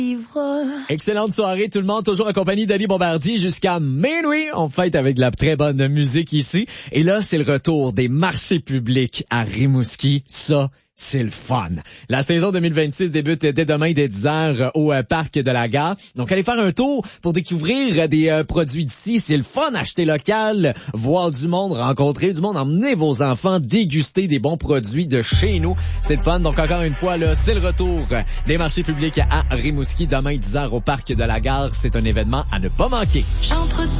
Excellente soirée tout le monde, toujours en compagnie d'Ali Bombardier jusqu'à minuit. On fête avec de la très bonne musique ici. Et là, c'est le retour des marchés publics à Rimouski. Ça, c'est le fun. La saison 2026 débute dès demain dès 10h au parc de la gare. Donc, allez faire un tour pour découvrir des produits d'ici. C'est le fun, acheter local, voir du monde, rencontrer du monde, emmener vos enfants, déguster des bons produits de chez nous. C'est le fun. Donc, encore une fois, là, c'est le retour des marchés publics à Rimouski demain 10h au parc de la gare. C'est un événement à ne pas manquer.